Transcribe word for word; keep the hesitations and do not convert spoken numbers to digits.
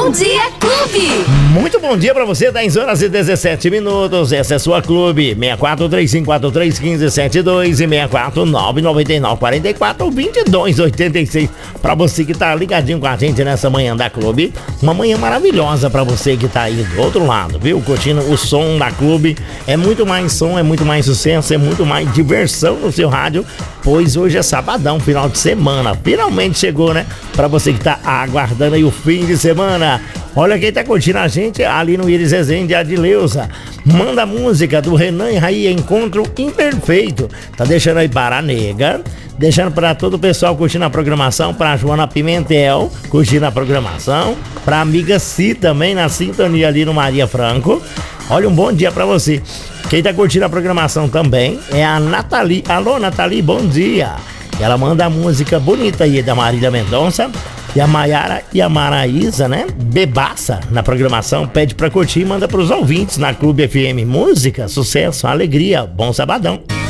Bom Dia Clube. Muito bom dia pra você, dez horas e dezessete minutos. Essa é a sua Clube. seis quatro três cinco quatro três um cinco sete dois e seis quatro nove nove nove quatro quatro dois dois oito seis. Pra você que tá ligadinho com a gente nessa manhã da Clube. Uma manhã maravilhosa pra você que tá aí do outro lado, viu? Curtindo o som da Clube. É muito mais som, é muito mais sucesso, é muito mais diversão no seu rádio. Pois hoje é sabadão, final de semana. Finalmente chegou, né? Pra você que tá aguardando aí o fim de semana. Olha quem tá curtindo a gente ali no Iris Rezende, a Adileuza. Manda a música do Renan e Raí, Encontro Imperfeito. Tá deixando aí para a Nega. Deixando para todo o pessoal curtindo a programação. Pra Joana Pimentel, curtindo a programação. Pra amiga Si também, na sintonia ali no Maria Franco. Olha, um bom dia pra você. Quem tá curtindo a programação também é a Nathalie. Alô, Nathalie, bom dia. Ela manda a música bonita aí da Marília Mendonça. E a Maiara e a Maraísa, né? Bebaça na programação. Pede pra curtir e manda pros ouvintes na Clube F M. Música, sucesso, alegria, bom sabadão.